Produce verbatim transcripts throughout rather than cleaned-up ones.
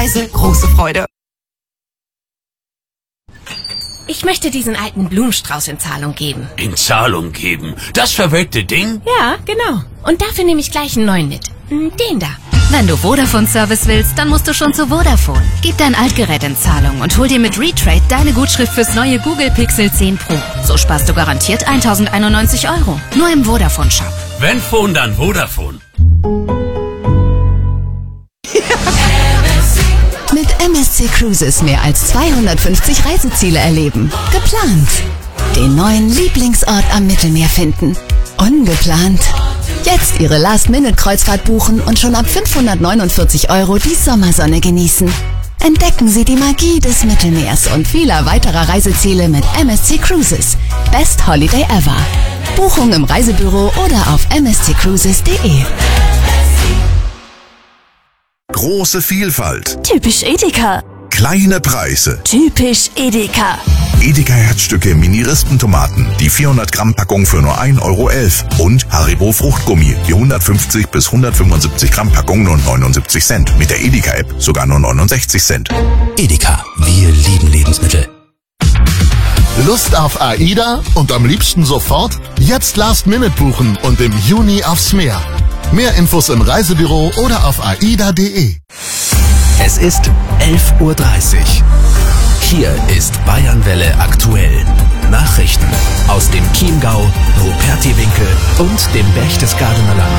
Preise, große Freude. Ich möchte diesen alten Blumenstrauß in Zahlung geben. In Zahlung geben? Das verwelkte Ding? Ja, genau. Und dafür nehme ich gleich einen neuen mit. Den da. Wenn du Vodafone-Service willst, dann musst du schon zu Vodafone. Gib dein Altgerät in Zahlung und hol dir mit Retrade deine Gutschrift fürs neue Google Pixel zehn Pro. So sparst du garantiert eintausendeinundneunzig Euro. Nur im Vodafone-Shop. Wenn Phone, dann Vodafone. Mit M S C Cruises mehr als zweihundertfünfzig Reiseziele erleben. Geplant. Den neuen Lieblingsort am Mittelmeer finden. Ungeplant. Jetzt Ihre Last-Minute-Kreuzfahrt buchen und schon ab fünfhundertneunundvierzig Euro die Sommersonne genießen. Entdecken Sie die Magie des Mittelmeers und vieler weiterer Reiseziele mit M S C Cruises. Best Holiday ever. Buchung im Reisebüro oder auf m s c cruises punkt d e. Große Vielfalt. Typisch Edeka. Kleine Preise. Typisch Edeka. Edeka Herzstücke Mini-Rispentomaten, die vierhundert Gramm Packung für nur ein Euro elf. Und Haribo Fruchtgummi, die hundertfünfzig bis hundertfünfundsiebzig Gramm Packung nur neunundsiebzig Cent. Mit der Edeka-App sogar nur neunundsechzig Cent. Edeka, wir lieben Lebensmittel. Lust auf AIDA und am liebsten sofort? Jetzt Last Minute buchen und im Juni aufs Meer. Mehr Infos im Reisebüro oder auf aida punkt de. Es ist elf Uhr dreißig. Hier ist Bayernwelle aktuell. Nachrichten aus dem Chiemgau, Rupertiwinkel und dem Berchtesgadener Land.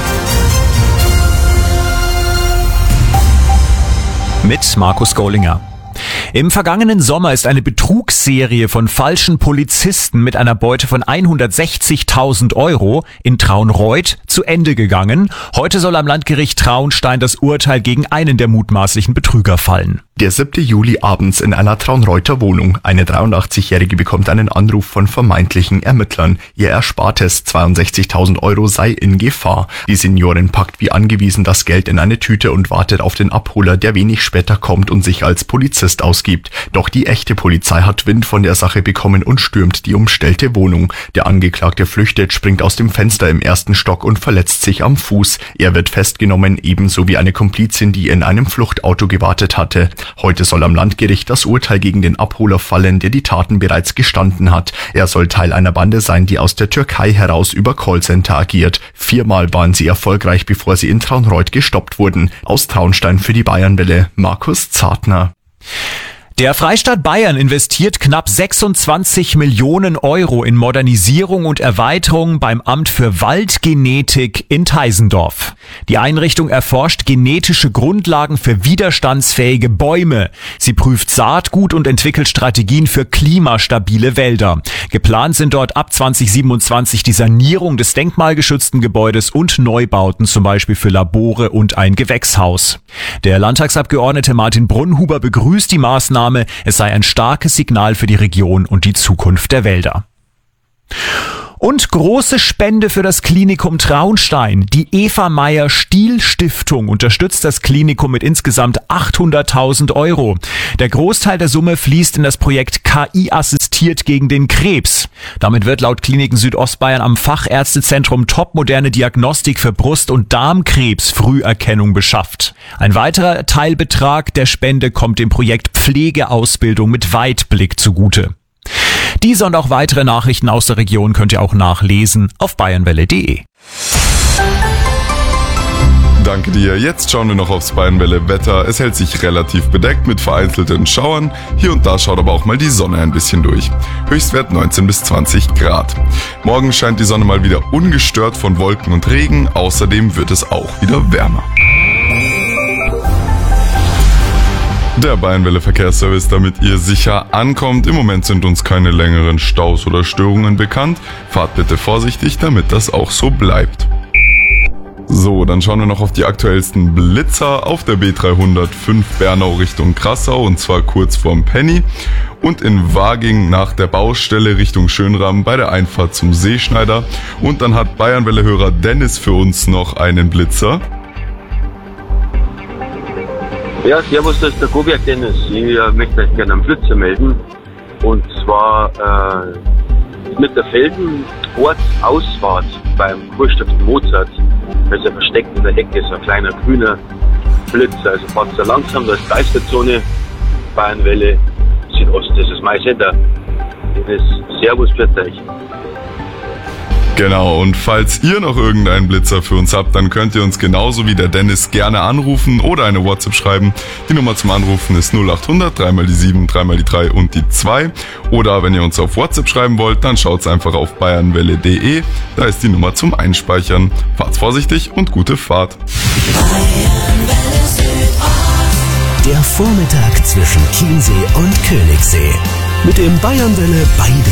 Mit Markus Gollinger. Im vergangenen Sommer ist eine Betrugsserie von falschen Polizisten mit einer Beute von hundertsechzigtausend Euro in Traunreut zu Ende gegangen. Heute soll am Landgericht Traunstein das Urteil gegen einen der mutmaßlichen Betrüger fallen. Der siebte Juli abends in einer Traunreuter Wohnung. Eine dreiundachtzigjährige bekommt einen Anruf von vermeintlichen Ermittlern. Ihr Erspartes zweiundsechzigtausend Euro sei in Gefahr. Die Seniorin packt wie angewiesen das Geld in eine Tüte und wartet auf den Abholer, der wenig später kommt und sich als Polizist ausgibt. Doch die echte Polizei hat Wind von der Sache bekommen und stürmt die umstellte Wohnung. Der Angeklagte flüchtet, springt aus dem Fenster im ersten Stock und verletzt sich am Fuß. Er wird festgenommen, ebenso wie eine Komplizin, die in einem Fluchtauto gewartet hatte. Heute soll am Landgericht das Urteil gegen den Abholer fallen, der die Taten bereits gestanden hat. Er soll Teil einer Bande sein, die aus der Türkei heraus über Callcenter agiert. Viermal waren sie erfolgreich, bevor sie in Traunreut gestoppt wurden. Aus Traunstein für die Bayernwelle, Markus Zartner. Der Freistaat Bayern investiert knapp sechsundzwanzig Millionen Euro in Modernisierung und Erweiterung beim Amt für Waldgenetik in Teisendorf. Die Einrichtung erforscht genetische Grundlagen für widerstandsfähige Bäume. Sie prüft Saatgut und entwickelt Strategien für klimastabile Wälder. Geplant sind dort ab zwanzig siebenundzwanzig die Sanierung des denkmalgeschützten Gebäudes und Neubauten, zum Beispiel für Labore und ein Gewächshaus. Der Landtagsabgeordnete Martin Brunhuber begrüßt die Maßnahmen. Es sei ein starkes Signal für die Region und die Zukunft der Wälder. Und große Spende für das Klinikum Traunstein. Die Eva Meyer Stiel Stiftung unterstützt das Klinikum mit insgesamt achthunderttausend Euro. Der Großteil der Summe fließt in das Projekt K I assistiert gegen den Krebs. Damit wird laut Kliniken Südostbayern am Fachärztezentrum topmoderne Diagnostik für Brust- und Darmkrebs-Früherkennung beschafft. Ein weiterer Teilbetrag der Spende kommt dem Projekt Pflegeausbildung mit Weitblick zugute. Diese und auch weitere Nachrichten aus der Region könnt ihr auch nachlesen auf bayernwelle punkt de. Danke dir. Jetzt schauen wir noch aufs Bayernwelle Wetter. Es hält sich relativ bedeckt mit vereinzelten Schauern. Hier und da schaut aber auch mal die Sonne ein bisschen durch. Höchstwert neunzehn bis zwanzig Grad. Morgen scheint die Sonne mal wieder ungestört von Wolken und Regen. Außerdem wird es auch wieder wärmer. Der Bayernwelle Verkehrsservice, damit ihr sicher ankommt. Im Moment sind uns keine längeren Staus oder Störungen bekannt. Fahrt bitte vorsichtig, damit das auch so bleibt. So, dann schauen wir noch auf die aktuellsten Blitzer auf der B dreihundertfünf Bernau Richtung Krassau, und zwar kurz vorm Penny, und in Waging nach der Baustelle Richtung Schönram bei der Einfahrt zum Seeschneider. Und dann hat Bayernwelle-Hörer Dennis für uns noch einen Blitzer. Ja, servus, das ist der Gobiak Dennis. Ich äh, möchte euch gerne einen Blitzer melden. Und zwar äh, mit der Felden-Ortsausfahrt beim Kurstift Mozart. Da ist ja versteckt in der Ecke so ein kleiner grüner Blitz. Also fahrt sehr langsam, da ist Geisterzone, Bayernwelle, Südost, das ist mein Sender. Das ist Servus für euch. Genau, und falls ihr noch irgendeinen Blitzer für uns habt, dann könnt ihr uns genauso wie der Dennis gerne anrufen oder eine WhatsApp schreiben. Die Nummer zum Anrufen ist null acht hundert, dreimal die sieben, dreimal die drei und die zwei. Oder wenn ihr uns auf WhatsApp schreiben wollt, dann schaut's einfach auf bayernwelle punkt de. Da ist die Nummer zum Einspeichern. Fahrt's vorsichtig und gute Fahrt. Der Vormittag zwischen Chiemsee und Königssee. Mit dem Bayernwelle Beide